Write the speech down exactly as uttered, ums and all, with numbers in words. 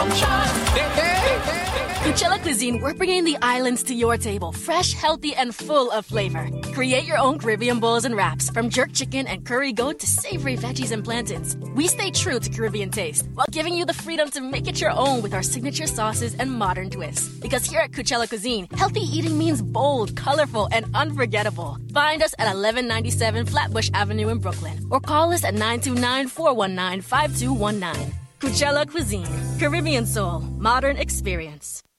Coachella Cuisine, we're bringing the islands to your table, fresh, healthy, and full of flavor. Create your own Caribbean bowls and wraps, from jerk chicken and curry goat to savory veggies and plantains. We stay true to Caribbean taste, while giving you the freedom to make it your own with our signature sauces and modern twists. Because here at Coachella Cuisine, healthy eating means bold, colorful, and unforgettable. Find us at eleven ninety-seven Flatbush Avenue in Brooklyn, or call us at nine two nine, four one nine, five two one nine. Coachella Cuisine, Caribbean soul, modern experience.